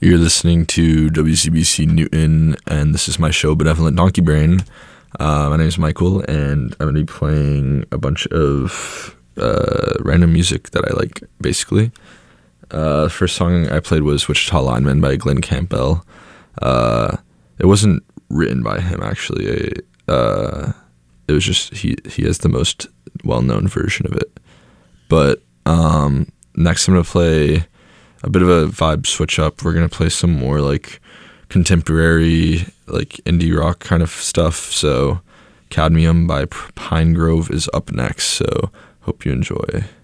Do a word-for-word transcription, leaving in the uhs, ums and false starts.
You're listening to W C B C Newton, and this is my show, Benevolent Donkey Brain. Uh, my name is Michael, and I'm going to be playing a bunch of uh, random music that I like, basically. Uh, the first song I played was Wichita Lineman by Glenn Campbell. Uh, it wasn't written by him, actually. Uh, it was just, he, he has the most well-known version of it. But um, next I'm going to play a bit of a vibe switch up. We're going to play some more like contemporary, like indie rock kind of stuff. So Cadmium by Pine Grove is up next. So hope you enjoy.